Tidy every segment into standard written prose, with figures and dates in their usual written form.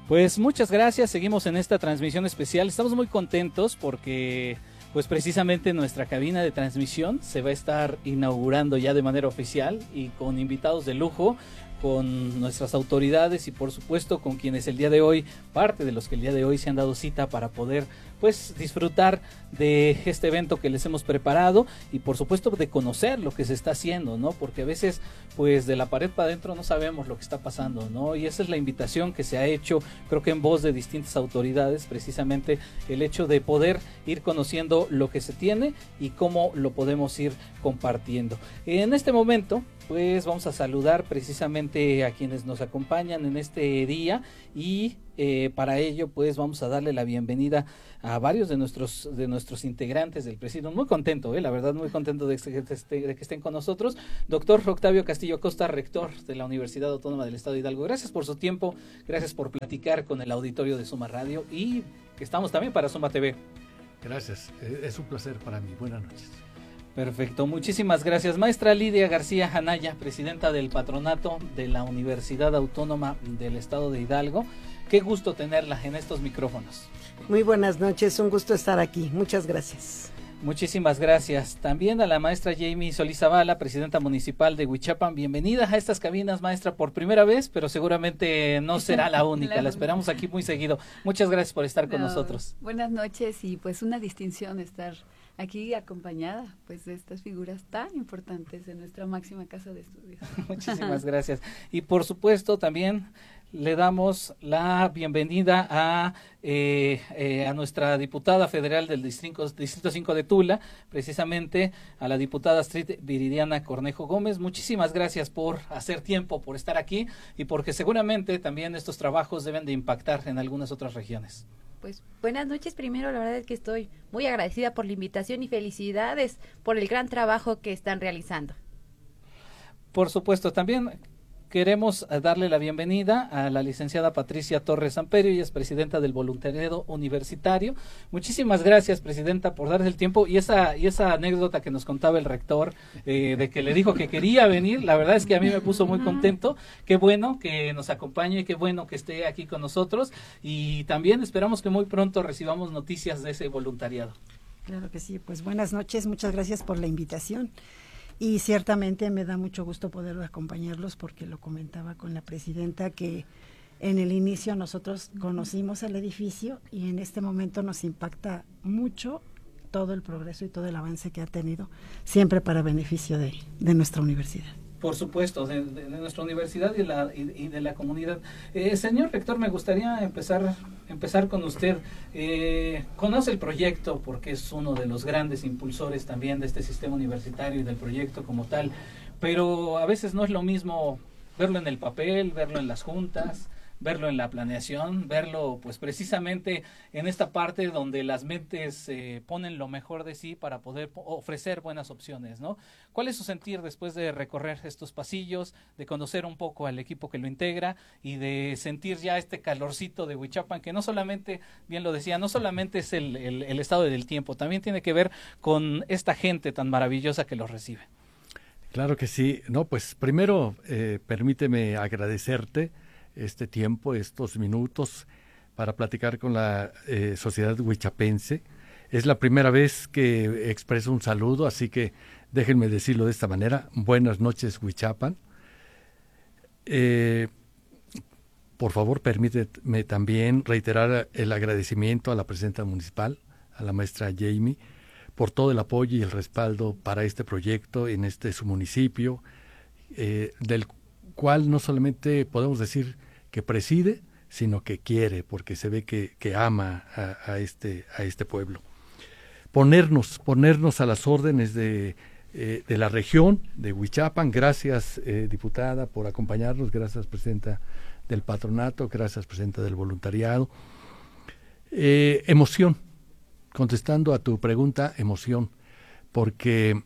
Pues muchas gracias, seguimos en esta transmisión especial, estamos muy contentos porque pues precisamente nuestra cabina de transmisión se va a estar inaugurando ya de manera oficial y con invitados de lujo, con nuestras autoridades y por supuesto con quienes el día de hoy, parte de los que el día de hoy se han dado cita para poder pues disfrutar de este evento que les hemos preparado y por supuesto de conocer lo que se está haciendo, ¿no? Porque a veces pues de la pared para adentro no sabemos lo que está pasando, ¿no? Y esa es la invitación que se ha hecho, creo que en voz de distintas autoridades, precisamente el hecho de poder ir conociendo lo que se tiene y cómo lo podemos ir compartiendo. En este momento pues vamos a saludar precisamente a quienes nos acompañan en este día y para ello pues vamos a darle la bienvenida a varios de nuestros integrantes del Presidium. Muy contento, la verdad muy contento de que estén con nosotros. Doctor Octavio Castillo Acosta, rector de la Universidad Autónoma del Estado de Hidalgo. Gracias por su tiempo, gracias por platicar con el auditorio de Suma Radio y que estamos también para Suma TV. Gracias, es un placer para mí. Buenas noches. Perfecto, muchísimas gracias. Maestra Lidia García Anaya, presidenta del patronato de la Universidad Autónoma del Estado de Hidalgo. Qué gusto tenerla en estos micrófonos. Muy buenas noches, un gusto estar aquí. Muchas gracias. Muchísimas gracias. También a la maestra Jamie Solís Zavala, presidenta municipal de Huichapan. Bienvenida a estas cabinas, maestra, por primera vez, pero seguramente no será la única. La esperamos aquí muy seguido. Muchas gracias por estar con nosotros. Buenas noches y pues una distinción estar aquí acompañada pues de estas figuras tan importantes de nuestra máxima casa de estudios. Muchísimas gracias. Y por supuesto también le damos la bienvenida a nuestra diputada federal del Distrito 5 de Tula, precisamente a la diputada Astrid Viridiana Cornejo Gómez. Muchísimas gracias por hacer tiempo, por estar aquí y porque seguramente también estos trabajos deben de impactar en algunas otras regiones. Pues buenas noches. Primero, la verdad es que estoy muy agradecida por la invitación y felicidades por el gran trabajo que están realizando. Por supuesto, también queremos darle la bienvenida a la licenciada Patricia Torres Amperio, ella es presidenta del Voluntariado Universitario. Muchísimas gracias, presidenta, por darse el tiempo y esa anécdota que nos contaba el rector de que le dijo que quería venir, la verdad es que a mí me puso muy contento. Qué bueno que nos acompañe, qué bueno que esté aquí con nosotros y también esperamos que muy pronto recibamos noticias de ese voluntariado. Claro que sí, pues buenas noches, muchas gracias por la invitación. Y ciertamente me da mucho gusto poder acompañarlos porque lo comentaba con la presidenta que en el inicio nosotros conocimos el edificio y en este momento nos impacta mucho todo el progreso y todo el avance que ha tenido, siempre para beneficio de nuestra universidad. Por supuesto, de nuestra universidad y de la comunidad. Señor rector, me gustaría empezar con usted. Conoce el proyecto porque es uno de los grandes impulsores también de este sistema universitario y del proyecto como tal, pero a veces no es lo mismo verlo en el papel, verlo en las juntas, verlo en la planeación, verlo pues precisamente en esta parte donde las mentes ponen lo mejor de sí para poder ofrecer buenas opciones, ¿no? ¿Cuál es su sentir después de recorrer estos pasillos, de conocer un poco al equipo que lo integra y de sentir ya este calorcito de Huichapan, que no solamente, bien lo decía, no solamente es el estado del tiempo, también tiene que ver con esta gente tan maravillosa que los recibe? Claro que sí. No, pues primero permíteme agradecerte este tiempo, estos minutos para platicar con la sociedad huichapense. Es la primera vez que expreso un saludo, así que déjenme decirlo de esta manera. Buenas noches, Huichapan. Por favor, permíteme también reiterar el agradecimiento a la presidenta municipal, a la maestra Jamie, por todo el apoyo y el respaldo para este proyecto en su municipio, del cual no solamente podemos decir que preside, sino que quiere, porque se ve que ama a este pueblo. Ponernos a las órdenes de la región de Huichapan. Gracias, diputada, por acompañarnos. Gracias, presidenta del patronato. Gracias, presidenta del voluntariado. Emoción. Contestando a tu pregunta, emoción. Porque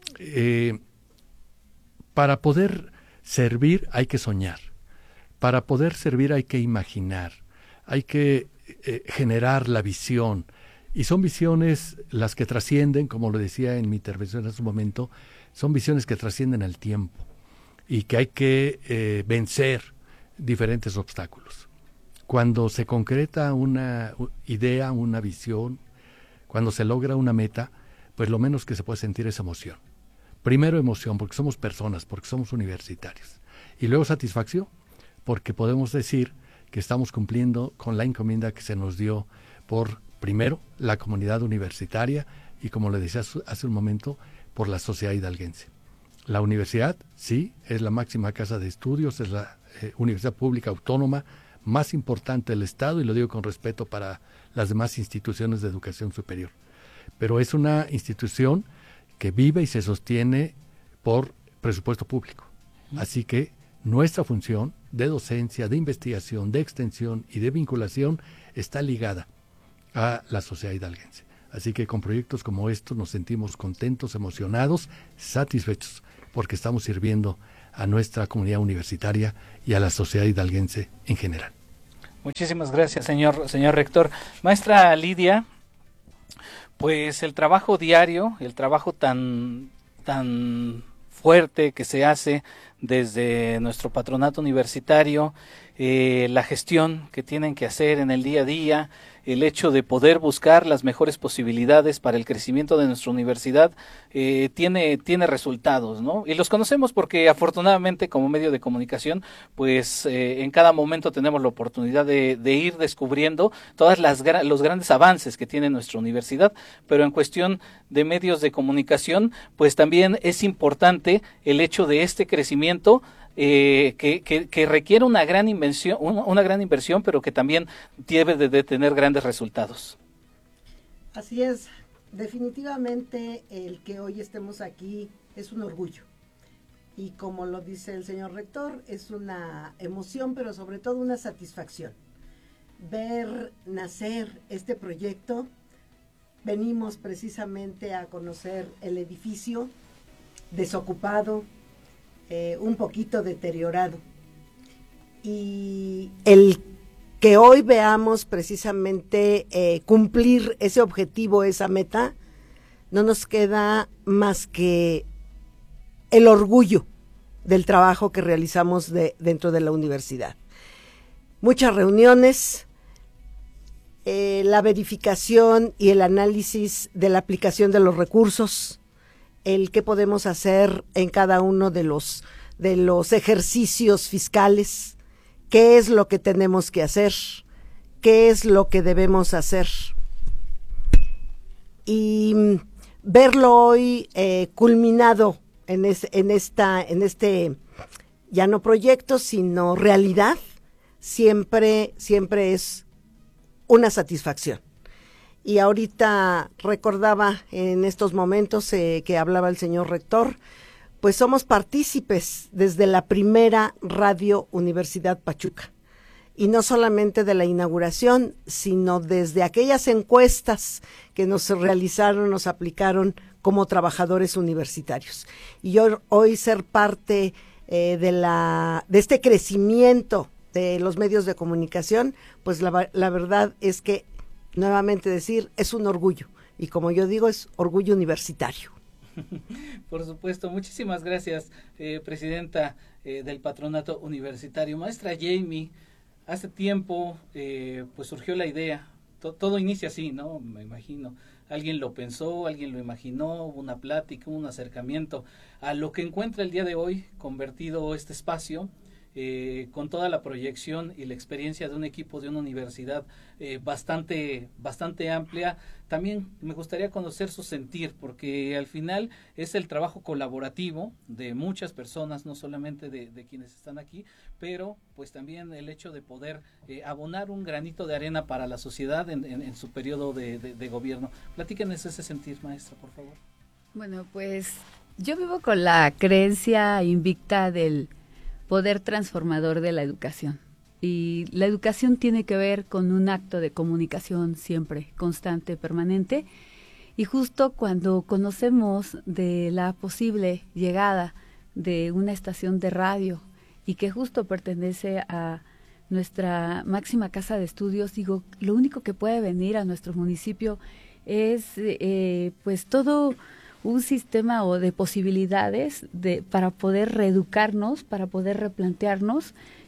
para poder servir hay que soñar. Para poder servir hay que imaginar, hay que generar la visión. Y son visiones las que trascienden, como lo decía en mi intervención hace un momento, son visiones que trascienden al tiempo y que hay que vencer diferentes obstáculos. Cuando se concreta una idea, una visión, cuando se logra una meta, pues lo menos que se puede sentir es emoción. Primero emoción, porque somos personas, porque somos universitarios. Y luego satisfacción, porque podemos decir que estamos cumpliendo con la encomienda que se nos dio por, primero, la comunidad universitaria y, como le decía hace un momento, por la sociedad hidalguense. La universidad, sí, es la máxima casa de estudios, es la universidad pública autónoma más importante del Estado, y lo digo con respeto para las demás instituciones de educación superior. Pero es una institución que vive y se sostiene por presupuesto público. Así que nuestra función de docencia, de investigación, de extensión y de vinculación está ligada a la sociedad hidalguense. Así que con proyectos como estos nos sentimos contentos, emocionados, satisfechos, porque estamos sirviendo a nuestra comunidad universitaria y a la sociedad hidalguense en general. Muchísimas gracias, señor rector. Maestra Lidia, pues el trabajo diario, el trabajo tan fuerte que se hace desde nuestro patronato universitario, la gestión que tienen que hacer en el día a día, el hecho de poder buscar las mejores posibilidades para el crecimiento de nuestra universidad, tiene resultados, ¿no? Y los conocemos porque afortunadamente como medio de comunicación, pues en cada momento tenemos la oportunidad de ir descubriendo todas los grandes avances que tiene nuestra universidad, pero en cuestión de medios de comunicación, pues también es importante el hecho de este crecimiento, que requiere una gran inversión, pero que también debe de tener grandes resultados. Así es, definitivamente el que hoy estemos aquí es un orgullo. Y como lo dice el señor rector, es una emoción, pero sobre todo una satisfacción. Ver nacer este proyecto, venimos precisamente a conocer el edificio desocupado, un poquito deteriorado, y el que hoy veamos precisamente cumplir ese objetivo, esa meta, no nos queda más que el orgullo del trabajo que realizamos dentro de la universidad. Muchas reuniones, la verificación y el análisis de la aplicación de los recursos, el qué podemos hacer en cada uno de los ejercicios fiscales, qué es lo que tenemos que hacer, qué es lo que debemos hacer. Y verlo hoy culminado en este ya no proyecto, sino realidad, siempre es una satisfacción. Y ahorita recordaba en estos momentos que hablaba el señor rector, pues somos partícipes desde la primera Radio Universidad Pachuca. Y no solamente de la inauguración, sino desde aquellas encuestas que nos realizaron, nos aplicaron como trabajadores universitarios. Y hoy ser parte de este crecimiento de los medios de comunicación, pues la verdad es que nuevamente decir, es un orgullo, y como yo digo, es orgullo universitario. Por supuesto, muchísimas gracias, presidenta del patronato universitario. Maestra Jamie, hace tiempo pues surgió la idea, todo inicia así, ¿no? Me imagino, alguien lo pensó, alguien lo imaginó, hubo una plática, un acercamiento a lo que encuentra el día de hoy, convertido este espacio, con toda la proyección y la experiencia de un equipo de una universidad bastante amplia. También me gustaría conocer su sentir, porque al final es el trabajo colaborativo de muchas personas, no solamente de quienes están aquí, pero pues también el hecho de poder abonar un granito de arena para la sociedad en su periodo de gobierno. Platíquenos ese sentir, maestra, por favor. Bueno, pues yo vivo con la creencia invicta del poder transformador de la educación. Y la educación tiene que ver con un acto de comunicación siempre, constante, permanente. Y justo cuando conocemos de la posible llegada de una estación de radio y que justo pertenece a nuestra máxima casa de estudios, digo, lo único que puede venir a nuestro municipio es pues todo un sistema o de posibilidades para poder reeducarnos, para poder replantearnos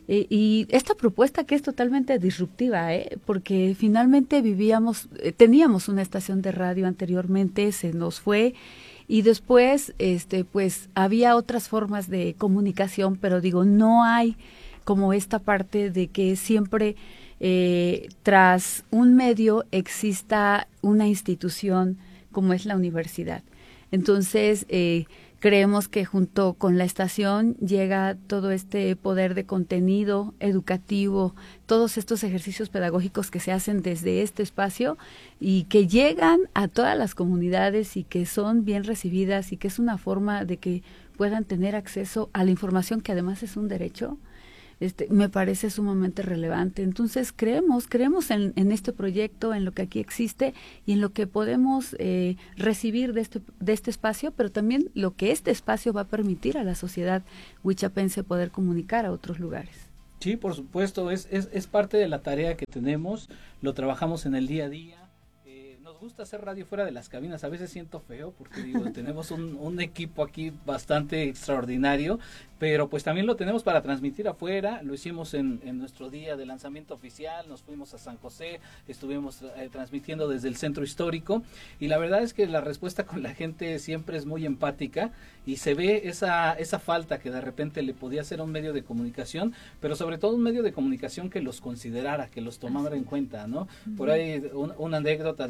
Y esta propuesta que es totalmente disruptiva, porque finalmente teníamos una estación de radio anteriormente, se nos fue, y después pues había otras formas de comunicación, pero digo, no hay como esta parte de que siempre tras un medio exista una institución como es la universidad. Entonces, creemos que junto con la estación llega todo este poder de contenido educativo, todos estos ejercicios pedagógicos que se hacen desde este espacio y que llegan a todas las comunidades y que son bien recibidas y que es una forma de que puedan tener acceso a la información, que además es un derecho. Me parece sumamente relevante. Entonces creemos en este proyecto, en lo que aquí existe y en lo que podemos recibir de este espacio, pero también lo que este espacio va a permitir a la sociedad huichapense poder comunicar a otros lugares. Sí, por supuesto, es parte de la tarea que tenemos, lo trabajamos en el día a día. Nos gusta hacer radio fuera de las cabinas, a veces siento feo porque digo, tenemos un equipo aquí bastante extraordinario, pero pues también lo tenemos para transmitir afuera. Lo hicimos en nuestro día de lanzamiento oficial, nos fuimos a San José, estuvimos transmitiendo desde el centro histórico, y la verdad es que la respuesta con la gente siempre es muy empática, y se ve esa falta que de repente le podía hacer a un medio de comunicación, pero sobre todo un medio de comunicación que los considerara, que los tomara en cuenta, ¿no? Por ahí una anécdota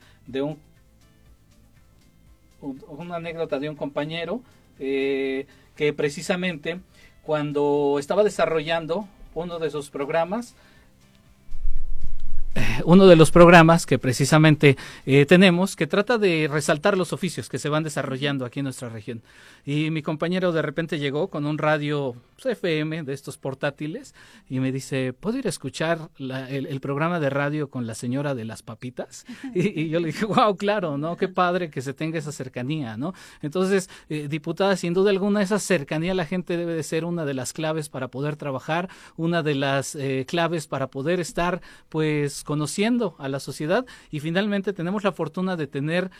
una anécdota de un compañero que precisamente cuando estaba desarrollando uno de sus programas, uno de los programas que precisamente tenemos, que trata de resaltar los oficios que se van desarrollando aquí en nuestra región. Y mi compañero de repente llegó con un radio FM de estos portátiles y me dice, ¿puedo ir a escuchar el programa de radio con la señora de las papitas? Y yo le dije, wow, claro, ¿no? Qué padre que se tenga esa cercanía, ¿no? Entonces, diputada, sin duda alguna, esa cercanía a la gente debe de ser una de las claves para poder trabajar, una de las claves para poder estar, pues, conociendo a la sociedad, y finalmente tenemos la fortuna de tener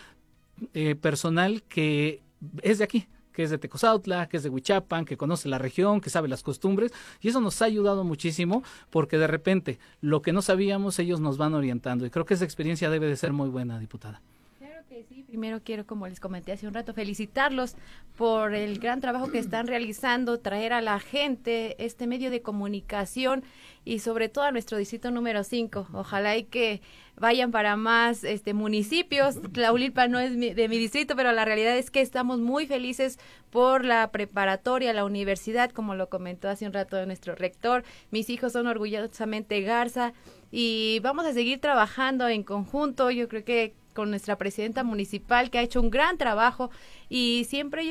personal que es de aquí, que es de Tecozautla, que es de Huichapan, que conoce la región, que sabe las costumbres, y eso nos ha ayudado muchísimo, porque de repente lo que no sabíamos ellos nos van orientando, y creo que esa experiencia debe de ser muy buena, diputada. Sí, primero quiero, como les comenté hace un rato, felicitarlos por el gran trabajo que están realizando, traer a la gente este medio de comunicación y sobre todo a nuestro distrito número 5. Ojalá y que vayan para más municipios. Tlahuilpa no es de mi distrito, pero la realidad es que estamos muy felices por la preparatoria, la universidad, como lo comentó hace un rato nuestro rector. Mis hijos son orgullosamente Garza y vamos a seguir trabajando en conjunto. Yo creo que con nuestra presidenta municipal, que ha hecho un gran trabajo, y siempre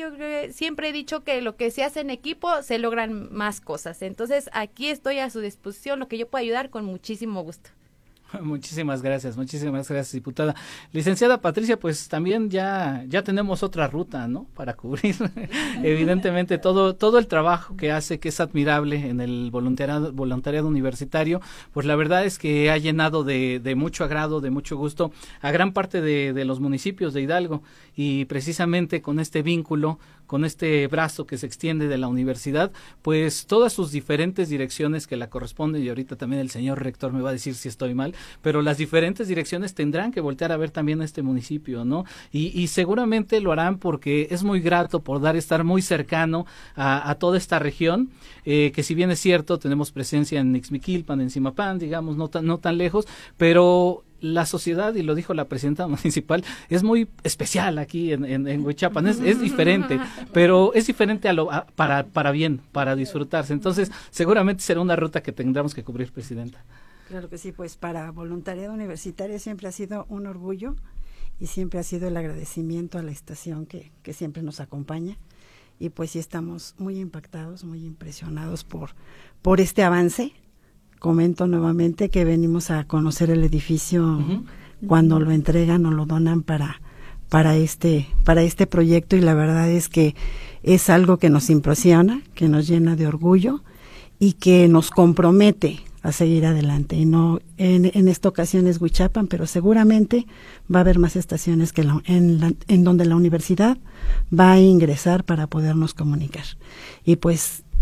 he dicho que lo que se hace en equipo se logran más cosas. Entonces aquí estoy a su disposición, lo que yo pueda ayudar, con muchísimo gusto. Muchísimas gracias, diputada. Licenciada Patricia, pues también ya tenemos otra ruta, ¿no?, para cubrir. Evidentemente todo el trabajo que hace, que es admirable en el voluntariado universitario, pues la verdad es que ha llenado de mucho agrado, de mucho gusto a gran parte de los municipios de Hidalgo, y precisamente con este vínculo, con este brazo que se extiende de la universidad, pues todas sus diferentes direcciones que la corresponden, y ahorita también el señor rector me va a decir si estoy mal, pero las diferentes direcciones tendrán que voltear a ver también a este municipio, ¿no? Y seguramente lo harán porque es muy grato poder estar muy cercano a toda esta región, que si bien es cierto, tenemos presencia en Ixmiquilpan, en Zimapán, digamos, no tan lejos, pero la sociedad, y lo dijo la presidenta municipal, es muy especial aquí en Huichapan, es diferente, pero es diferente para bien, para disfrutarse. Entonces, seguramente será una ruta que tendremos que cubrir, presidenta. Claro que sí, pues para Voluntariado Universitario siempre ha sido un orgullo, y siempre ha sido el agradecimiento a la estación que siempre nos acompaña, y pues sí estamos muy impactados, muy impresionados por este avance. Comento nuevamente que venimos a conocer el edificio cuando lo entregan o lo donan para este proyecto, y la verdad es que es algo que nos impresiona, que nos llena de orgullo y que nos compromete a seguir adelante. Y no en esta ocasión es Huichapan, pero seguramente va a haber más estaciones que en donde la universidad va a ingresar para podernos comunicar. Y pues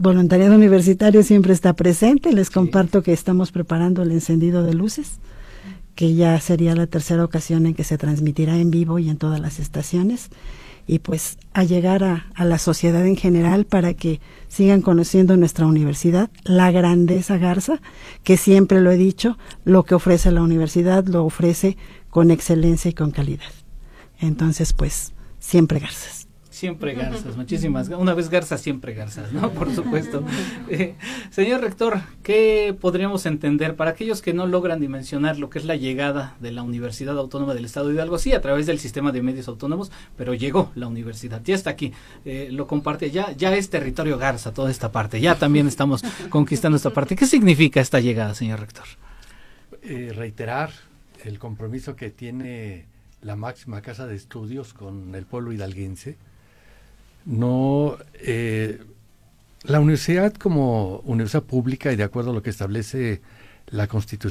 voluntariado universitario siempre está presente. Les comparto que estamos preparando el encendido de luces, que ya sería la tercera ocasión en que se transmitirá en vivo y en todas las estaciones, y pues a llegar a la sociedad en general para que sigan conociendo nuestra universidad, la grandeza Garza, que siempre lo he dicho, lo que ofrece la universidad lo ofrece con excelencia y con calidad. Entonces, pues, siempre Garzas. Siempre Garzas, muchísimas. Una vez Garzas, siempre Garzas, ¿no? Por supuesto. Señor rector, ¿qué podríamos entender para aquellos que no logran dimensionar lo que es la llegada de la Universidad Autónoma del Estado de Hidalgo? Sí, a través del sistema de medios autónomos, pero llegó la universidad, ya está aquí, lo comparte, ya es territorio Garza toda esta parte, ya también estamos conquistando esta parte. ¿Qué significa esta llegada, señor rector? Reiterar el compromiso que tiene la máxima casa de estudios con el pueblo hidalguense. No, la universidad como universidad pública y de acuerdo a lo que establece la Constitución